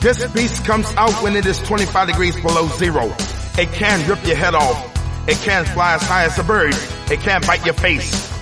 This beast comes out when it is 25 degrees below zero. It can rip your head off. It can fly as high as a bird. It can bite your face.